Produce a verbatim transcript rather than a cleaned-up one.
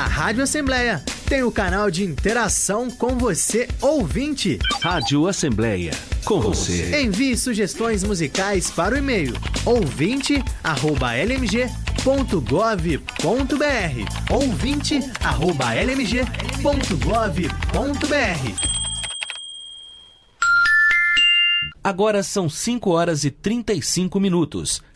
A Rádio Assembleia tem o canal de interação com você, ouvinte. Rádio Assembleia, com você. Envie sugestões musicais para o e-mail ouvinte arroba l m g ponto gov ponto b r. ouvinte arroba l m g ponto gov ponto b r. Agora são cinco horas e trinta e cinco minutos.